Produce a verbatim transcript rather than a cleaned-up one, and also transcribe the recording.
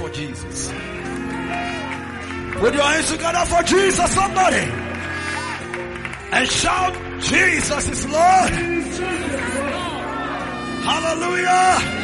for Jesus. Put your hands together for Jesus, somebody. And shout, Jesus is Lord. Hallelujah.